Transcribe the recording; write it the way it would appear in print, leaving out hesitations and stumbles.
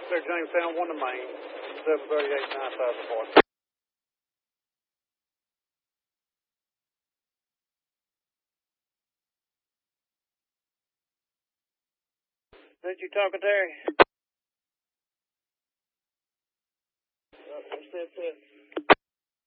Clear Jamestown 1 to Main, 738 9000 voice. Did you talk to Terry? That's it.